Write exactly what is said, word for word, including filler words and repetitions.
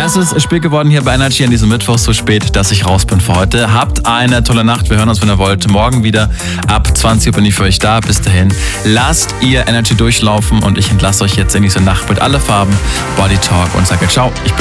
Es ist spät geworden hier bei Energy an diesem Mittwoch, so spät, dass ich raus bin für heute. Habt eine tolle Nacht. Wir hören uns, wenn ihr wollt, morgen wieder. Ab zwanzig Uhr bin ich für euch da. Bis dahin, lasst ihr Energy durchlaufen und ich entlasse euch jetzt in diese Nacht mit alle Farben, Body Talk und sage ciao. Ich bin